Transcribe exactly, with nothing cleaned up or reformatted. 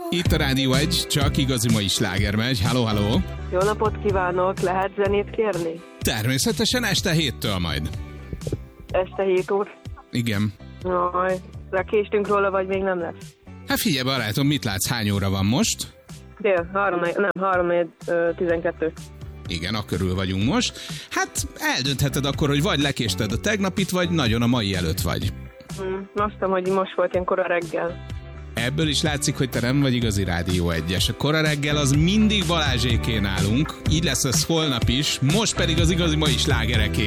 Itt a Rádió egy, csak igazi mai sláger megy. Halló, halló! Jó napot kívánok, lehet zenét kérni? Természetesen este héttől majd. Este hét óra? Igen. Jaj, lekéstünk róla, vagy még nem lesz? Hát figyelj barátom, mit látsz, hány óra van most? Dél, három, nem, három, tizenkettő. Igen, a körül vagyunk most. Hát eldöntheted akkor, hogy vagy lekésted a tegnapit, vagy nagyon a mai előtt vagy. Hmm, azt hiszem, hogy most volt ilyen kora reggel. Ebből is látszik, hogy te nem vagy igazi Rádió egyes. A kora reggel az mindig Balázséké nálunk, így lesz ez holnap is, most pedig az igazi mai slágereké.